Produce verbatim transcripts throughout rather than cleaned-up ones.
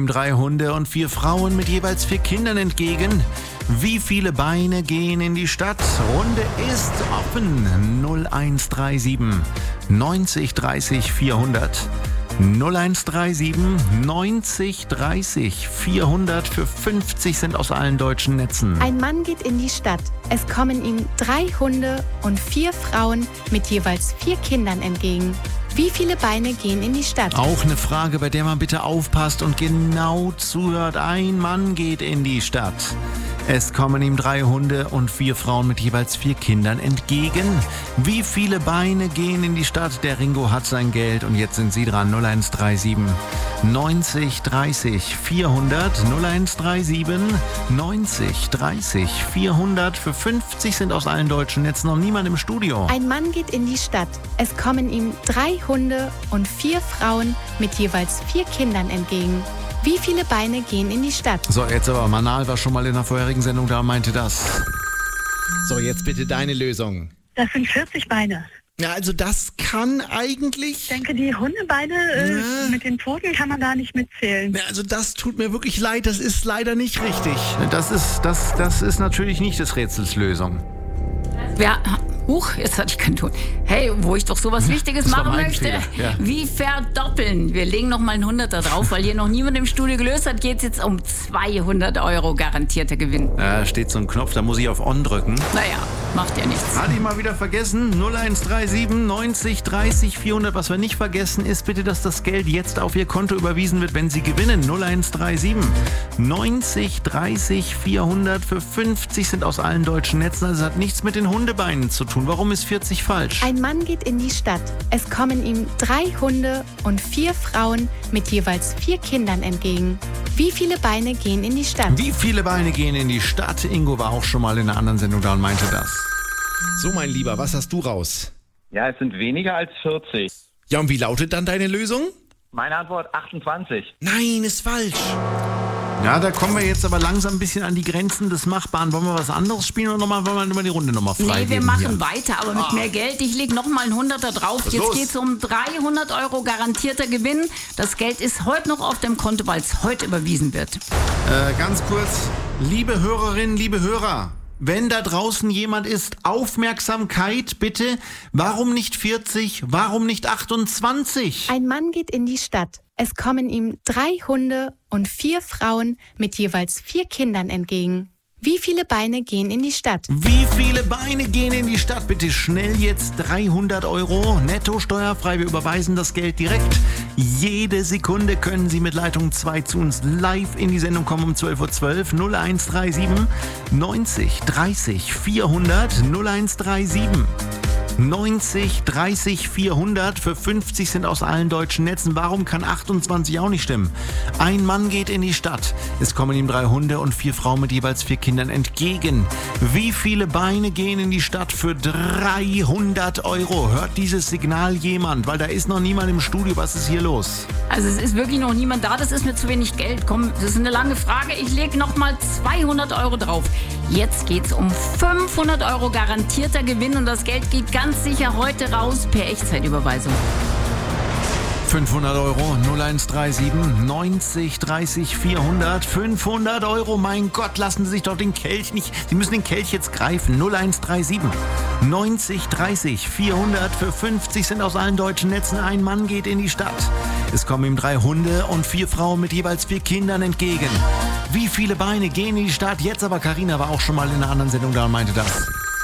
ihm drei Hunde und vier Frauen mit jeweils vier Kindern entgegen. Wie viele Beine gehen in die Stadt? Runde ist offen. null eins drei sieben neunzig dreißig vierhundert. null eins drei sieben neunzig dreißig vierhundert. Für fünfzig sind aus allen deutschen Netzen. Ein Mann geht in die Stadt. Es kommen ihm drei Hunde und vier Frauen mit jeweils vier Kindern entgegen. Wie viele Beine gehen in die Stadt? Auch eine Frage, bei der man bitte aufpasst und genau zuhört. Ein Mann geht in die Stadt. Es kommen ihm drei Hunde und vier Frauen mit jeweils vier Kindern entgegen. Wie viele Beine gehen in die Stadt? Der Ringo hat sein Geld und jetzt sind Sie dran. null eins drei sieben neunzig dreißig vierhundert. null eins drei sieben neunzig dreißig vierhundert. Für fünfzig sind aus allen deutschen Netzen noch niemand im Studio. Ein Mann geht in die Stadt. Es kommen ihm drei Hunde und vier Frauen mit jeweils vier Kindern entgegen. Wie viele Beine gehen in die Stadt? So, jetzt aber. Manal war schon mal in der vorherigen Sendung da und meinte das. So, jetzt bitte deine Lösung. Das sind vierzig Beine. Ja, also das kann eigentlich... Ich denke, die Hundebeine äh, Ja. mit den Pfoten kann man da nicht mitzählen. Ja, also das tut mir wirklich leid, das ist leider nicht richtig. Das ist, das, das ist natürlich nicht des Rätsels Lösung. Ja, huch, jetzt hatte ich keinen Ton. Hey, wo ich doch sowas Wichtiges Das war machen mein möchte, Fehler, ja. Wie verdoppeln? Wir legen noch mal ein Hunderter drauf, weil hier noch niemand im Studio gelöst hat, geht es jetzt um zweihundert Euro garantierter Gewinn. Da steht so ein Knopf, da muss ich auf On drücken. Naja, macht ja nichts. Hatte ich mal wieder vergessen. null eins drei sieben neunzig dreißig vierhundert. Was wir nicht vergessen ist bitte, dass das Geld jetzt auf Ihr Konto überwiesen wird, wenn Sie gewinnen. null eins drei sieben neunzig dreißig vierhundert. Für fünfzig sind aus allen deutschen Netzen. Also hat nichts mit den Hundebeinen zu tun. Warum ist vierzig falsch? Ein Mann geht in die Stadt. Es kommen ihm drei Hunde und vier Frauen mit jeweils vier Kindern entgegen. Wie viele Beine gehen in die Stadt? Wie viele Beine gehen in die Stadt? Ingo war auch schon mal in einer anderen Sendung da und meinte das. So, mein Lieber, was hast du raus? Ja, es sind weniger als vierzig. Ja, und wie lautet dann deine Lösung? Meine Antwort achtundzwanzig. Nein, ist falsch. Ja, da kommen wir jetzt aber langsam ein bisschen an die Grenzen des Machbaren. Wollen wir was anderes spielen oder nochmal, wollen wir immer die Runde nochmal freigeben? Nee, wir machen hier? weiter, aber mit mehr Geld. Ich lege noch mal ein Hunderter drauf. Was Jetzt los? geht es um dreihundert Euro garantierter Gewinn. Das Geld ist heute noch auf dem Konto, weil es heute überwiesen wird. Äh, ganz kurz, liebe Hörerinnen, liebe Hörer, wenn da draußen jemand ist, Aufmerksamkeit bitte. Warum nicht vierzig? Warum nicht achtundzwanzig? Ein Mann geht in die Stadt. Es kommen ihm drei Hunde und vier Frauen mit jeweils vier Kindern entgegen. Wie viele Beine gehen in die Stadt? Wie viele Beine gehen in die Stadt? Bitte schnell jetzt dreihundert Euro netto steuerfrei. Wir überweisen das Geld direkt. Jede Sekunde können Sie mit Leitung zwei zu uns live in die Sendung kommen um zwölf Uhr zwölf. null eins drei sieben neunzig dreißig vierhundert. null eins drei sieben neunzig dreißig vierhundert. Für fünfzig sind aus allen deutschen Netzen. Warum kann achtundzwanzig auch nicht stimmen? Ein Mann geht in die Stadt. Es kommen ihm drei Hunde und vier Frauen mit jeweils vier Kindern entgegen. Wie viele Beine gehen in die Stadt für dreihundert Euro? Hört dieses Signal jemand? Weil da ist noch niemand im Studio. Was ist hier los? Also es ist wirklich noch niemand da, das ist mir zu wenig Geld. Komm, das ist eine lange Frage. Ich lege noch mal zweihundert Euro drauf. Jetzt geht's um fünfhundert Euro garantierter Gewinn und das Geld geht ganz sicher heute raus per Echtzeitüberweisung. fünfhundert Euro, null eins drei sieben neunzig dreißig vierhundert. fünfhundert Euro, mein Gott, lassen Sie sich doch den Kelch nicht. Sie müssen den Kelch jetzt greifen. null eins drei sieben neunzig dreißig vierhundert. Für fünfzig sind aus allen deutschen Netzen. Ein Mann geht in die Stadt. Es kommen ihm drei Hunde und vier Frauen mit jeweils vier Kindern entgegen. Wie viele Beine gehen in die Stadt? Jetzt aber, Carina war auch schon mal in einer anderen Sendung da und meinte das.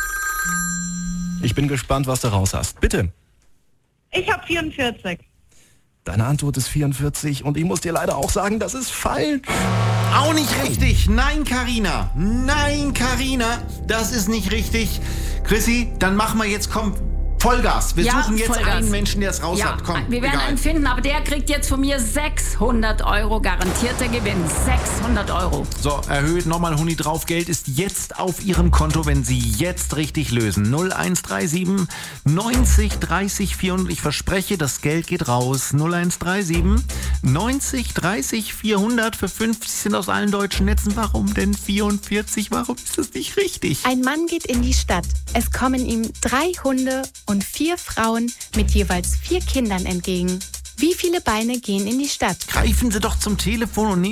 Ich bin gespannt, was du raus hast. Bitte. Ich habe vierundvierzig. Deine Antwort ist vierundvierzig und ich muss dir leider auch sagen, das ist falsch. Auch nicht richtig. Nein, Carina. Nein, Carina. Das ist nicht richtig. Chrissy, dann machen wir jetzt, komm, Vollgas. Wir Ja, suchen jetzt Vollgas. einen Menschen, der es raus Ja, hat. Komm, wir werden egal. einen finden, aber der kriegt jetzt von mir sechshundert Euro garantierter Gewinn. sechshundert Euro. So, erhöht nochmal Huni drauf. Geld ist jetzt auf Ihrem Konto, wenn Sie jetzt richtig lösen. null eins drei sieben neunzig dreißig vierhundert. Ich verspreche, das Geld geht raus. null eins drei sieben neunzig dreißig vierhundert. Für fünfzig sind aus allen deutschen Netzen. Warum denn vierundvierzig? Warum ist das nicht richtig? Ein Mann geht in die Stadt. Es kommen ihm drei Hunde und vier Frauen mit jeweils vier Kindern entgegen. Wie viele Beine gehen in die Stadt? Greifen Sie doch zum Telefon und nehmen